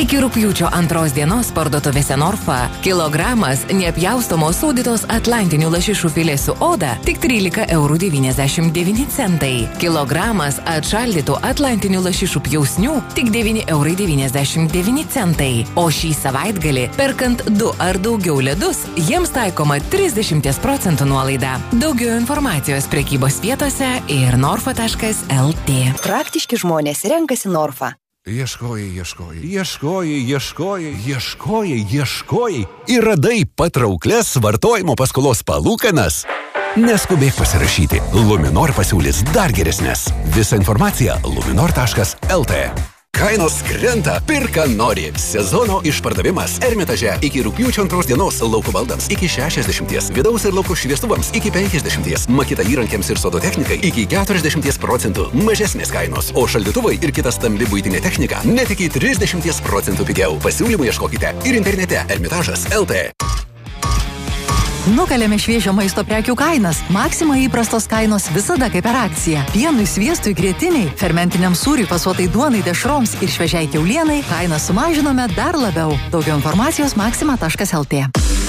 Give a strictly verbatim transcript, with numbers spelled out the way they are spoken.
Iki rugpjūčio antros dienos parduotuvėse Norfa kilogramas neapjaustomos sūdytos atlantinių lašišų filė su oda tik trylika eurų devyniasdešimt devyni centai. Kilogramas atšaldytų atlantinių lašišų pjausnių tik devyni eurai devyniasdešimt devyni centai. O šį savaitgalį, perkant du ar daugiau ledus, jiems taikoma trisdešimt procentų nuolaida. Daugiau informacijos prekybos vietose ir norfa taškas el tė. Praktiški žmonės renkasi Norfa. Ieškojai, ieškojai, ieškojai, ieškojai, ieškojai, ieškojai ir radai patrauklias vartojimo paskolos palūkanas. Neskubėk pasirašyti. Luminor pasiūlys dar geresnės. Visa informacija luminor taškas el tė. Kainos krenta, pirka nori. Sezono išpardavimas Ermitaže iki rugpjūčio antros dienos lauko baldams iki šešiasdešimt, vidaus ir lauko šviestuvams iki penkiasdešimt, makita įrankiams ir sodo technikai iki keturiasdešimt procentų mažesnės kainos, o šaldytuvai ir kita stambi buitinė technika net iki trisdešimt procentų pigiau. Pasiūlymų ieškokite ir internete ermitažas taškas el tė. Nukalėme šviežio maisto prekių kainas. Maxima įprastos kainos visada kaip per akciją. Pienui, sviestui, grietiniai, fermentiniam sūriui, fasuotai duonai, dešroms ir šviežiai kiaulienai kainą sumažinome dar labiau. Daugiau informacijos maxima taškas el tė.